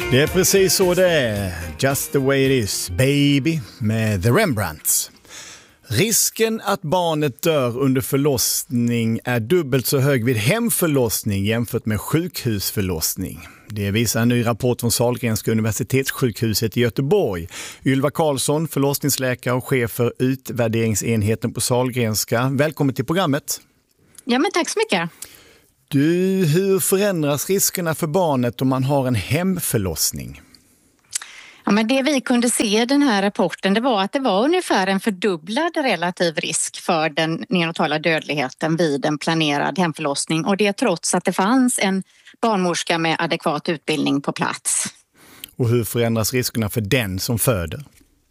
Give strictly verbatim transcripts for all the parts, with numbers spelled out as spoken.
Det är precis så det är. Just the way it is, baby, med The Rembrandts. Risken att barnet dör under förlossning är dubbelt så hög vid hemförlossning jämfört med sjukhusförlossning. Det visar en ny rapport från Sahlgrenska universitetssjukhuset i Göteborg. Ylva Karlsson, förlossningsläkare och chef för utvärderingsenheten på Sahlgrenska. Välkommen till programmet. Ja, men tack så mycket. Du, hur förändras riskerna för barnet om man har en hemförlossning? Ja, men det vi kunde se i den här rapporten, det var att det var ungefär en fördubblad relativ risk för den neonatala dödligheten vid en planerad hemförlossning, och det trots att det fanns en barnmorska med adekvat utbildning på plats. Och hur förändras riskerna för den som föder?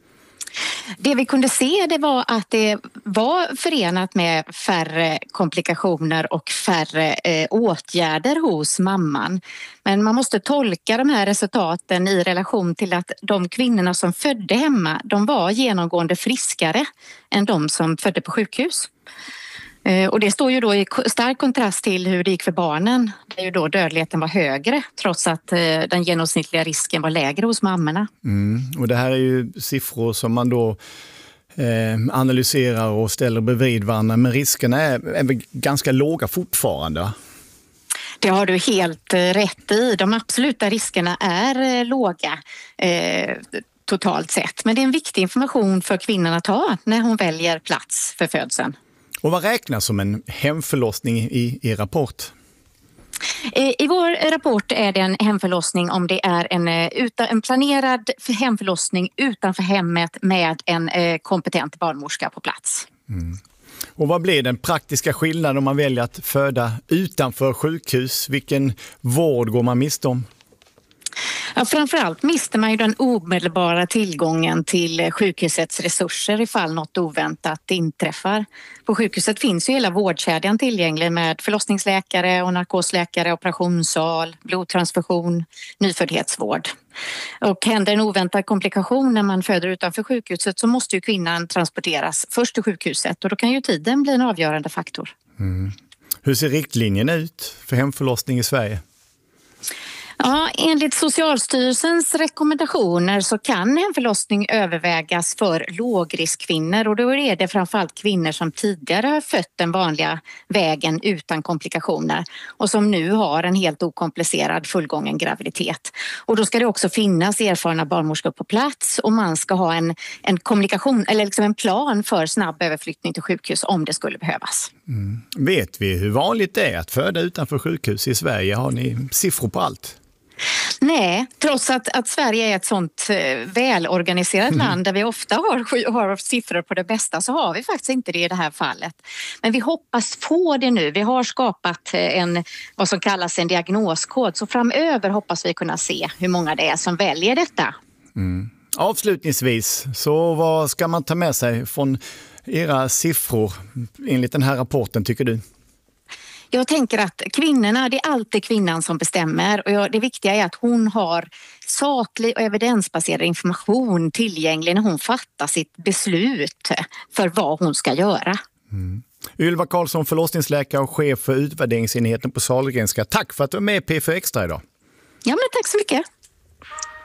Det vi kunde se, det var att det var förenat med färre komplikationer och färre eh, åtgärder hos mamman. Men man måste tolka de här resultaten i relation till att de kvinnorna som födde hemma, de var genomgående friskare än de som födde på sjukhus. Eh, och det står ju då i stark kontrast till hur det gick för barnen, där ju då dödligheten var högre trots att eh, den genomsnittliga risken var lägre hos mammorna. Mm. Och det här är ju siffror som man då eh, analyserar och ställer bredvid varandra, men riskerna är, är ganska låga fortfarande. Det har du helt rätt i. De absoluta riskerna är låga eh, totalt sett, men det är en viktig information för kvinnan att ha när hon väljer plats för födseln. Och vad räknas som en hemförlossning i, i rapport? I vår rapport är det en hemförlossning om det är en, en planerad hemförlossning utanför hemmet med en kompetent barnmorska på plats. Mm. Och vad blir den praktiska skillnaden om man väljer att föda utanför sjukhus? Vilken vård går man miste om? Ja, framförallt mister man ju den omedelbara tillgången till sjukhusets resurser ifall något oväntat inträffar. På sjukhuset finns ju hela vårdkedjan tillgänglig med förlossningsläkare och narkosläkare, operationssal, blodtransfusion, nyföddhetsvård. Och händer en oväntad komplikation när man föder utanför sjukhuset så måste ju kvinnan transporteras först till sjukhuset, och då kan ju tiden bli en avgörande faktor. Mm. Hur ser riktlinjen ut för hemförlossning i Sverige? Ja, enligt Socialstyrelsens rekommendationer så kan hemförlossning övervägas för lågriskkvinnor, och då är det framförallt kvinnor som tidigare har fött den vanliga vägen utan komplikationer och som nu har en helt okomplicerad fullgången graviditet. Och då ska det också finnas erfarna barnmorskor på plats, och man ska ha en, en kommunikation eller liksom en plan för snabb överflyttning till sjukhus om det skulle behövas. Mm. Vet vi hur vanligt det är att föda utanför sjukhus i Sverige? Har ni siffror på allt? Nej, trots att, att Sverige är ett sånt eh, välorganiserat mm. land där vi ofta har, har siffror på det bästa, så har vi faktiskt inte det i det här fallet. Men vi hoppas få det nu. Vi har skapat en, vad som kallas en diagnoskod, så framöver hoppas vi kunna se hur många det är som väljer detta. Mm. Avslutningsvis, så vad ska man ta med sig från era siffror enligt den här rapporten, tycker du? Jag tänker att kvinnorna, det är alltid kvinnan som bestämmer, och det viktiga är att hon har saklig och evidensbaserad information tillgänglig när hon fattar sitt beslut för vad hon ska göra. Mm. Ylva Karlsson, förlossningsläkare och chef för utvärderingsenheten på Sahlgrenska. Tack för att du är med i P fyra Extra idag. Ja, men tack så mycket.